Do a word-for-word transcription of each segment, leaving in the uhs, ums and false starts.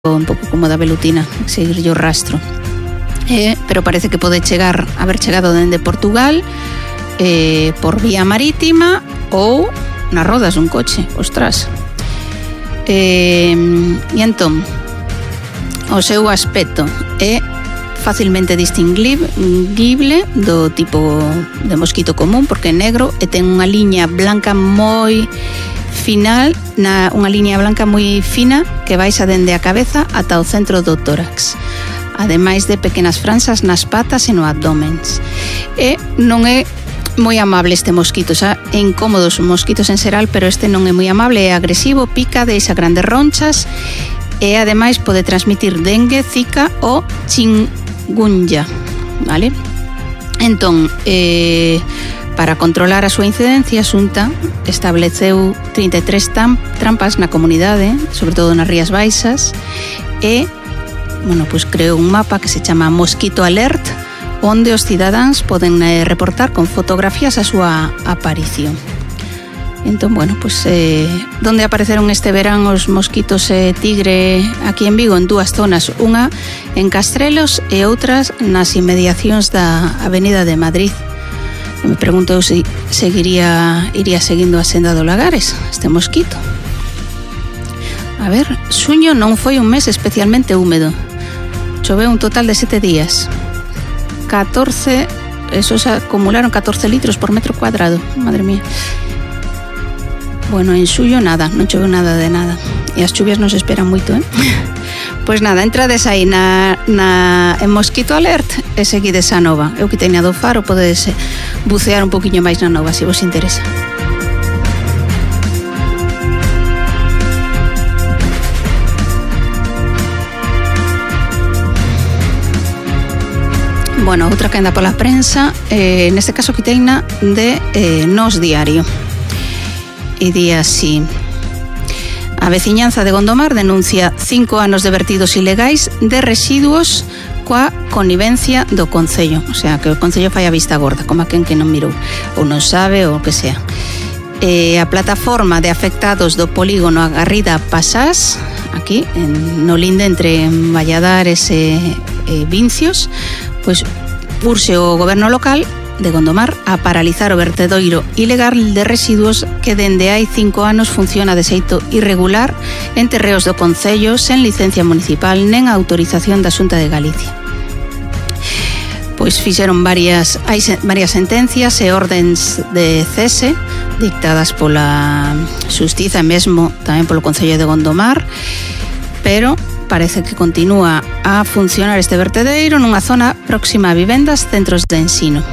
un pouco como da velutina, seguir o rastro. Eh, pero parece que pode chegar, haber chegado dende Portugal eh, por vía marítima ou nas rodas dun coche, ostras. Eh, e entón, o seu aspecto é facilmente distinguible do tipo de mosquito común, porque é negro e ten unha liña blanca moi final, na, unha liña blanca moi fina que baixa dende a cabeza ata o centro do tórax, ademais de pequenas franxas nas patas e no abdomen. E non é moi amable este mosquito, xa é incómodo os mosquitos en xeral, pero este non é moi amable, é agresivo, pica, deixa grandes ronchas e ademais pode transmitir dengue, zika ou chikungunya, vale? Entón, eh, para controlar a súa incidencia, a Xunta estableceu trinta e tres tam, trampas na comunidade, sobre todo nas Rías Baixas, e, bueno, pues creou un mapa que se chama Mosquito Alert, onde os cidadáns poden eh, reportar con fotografías a súa aparición. Entón, bueno, pues eh, donde apareceron este verán os mosquitos eh, tigre aquí en Vigo, en dúas zonas, unha en Castrelos e outras nas inmediacións da Avenida de Madrid. Me pregunto se seguiría, iría seguindo a senda do Lagares, este mosquito. A ver, xuño non foi un mes especialmente húmedo. Choveu un total de sete días. catorce, eso se acumularon catorce litros por metro cuadrado, madre mía. Bueno, en xullo nada, non choveu nada de nada. E as chuvias nos esperan moito, eh? Pois nada, entrades aí na, na, en Mosquito Alert e seguides a nova. Eu que teña do Faro, podedes bucear un poquinho máis na nova, se vos interesa. Bueno, outra que anda pola prensa, eh, neste caso que teina de eh, Nós Diario. E di así: a veciñanza de Gondomar denuncia cinco anos de vertidos ilegais de residuos coa connivencia do Concello. O sea, que o Concello fai a vista gorda, como a quen que non mirou, ou non sabe, ou o que sea. E a plataforma de afectados do polígono Agarrida Pasás, aquí, en, no linde entre Valladares e, e Vincios, pois urxe o goberno local de Gondomar a paralizar o vertedoiro ilegal de residuos que dende hai cinco anos funciona de xeito irregular en terreos do Concello sen licencia municipal nen autorización da Xunta de Galicia. Pois fixeron varias, hai varias sentencias e ordens de cese dictadas pola Xustiza e mesmo tamén polo Concello de Gondomar, pero parece que continúa a funcionar este vertedeiro nunha zona próxima a vivendas, centros de ensino.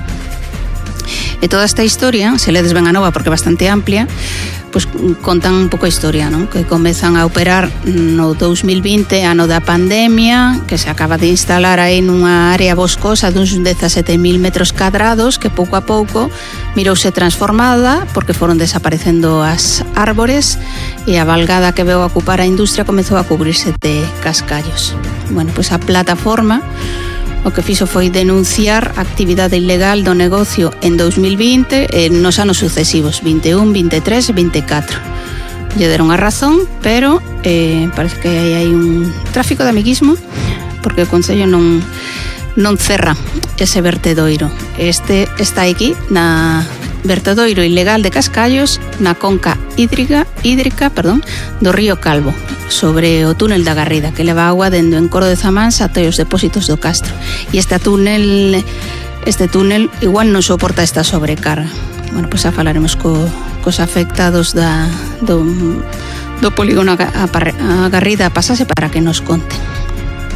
E toda esta historia, se ledes ben a nova porque é bastante amplia, pois contan un pouco a historia, non? Que comezan a operar no dous mil vinte, ano da pandemia, que se acaba de instalar aí nunha área boscosa duns dezasete mil metros cadrados, que pouco a pouco mirouse transformada porque foron desaparecendo as árbores e a valgada que veu ocupar a industria comezou a cubrirse de cascallos. Bueno, pois a plataforma o que fixo foi denunciar a actividade ilegal do negocio en dous mil vinte e nos anos sucesivos, vinte e un, vinte e tres e vinte e catro. Lle deron a razón, pero eh, parece que hai un tráfico de amiguismo porque o Concello non, non cerra ese vertedoiro. Este está aquí na vertedoiro ilegal de Cascallos na conca hídrica, hídrica perdón, do río Calvo, sobre o túnel da Garrida, que leva agua dende o encoro de Zamáns ata os depósitos do Castro. E este túnel, este túnel igual non soporta esta sobrecarga. Bueno, pois xa falaremos co, cos afectados da, do, do polígono a, a, a Garrida Pasase para que nos conten.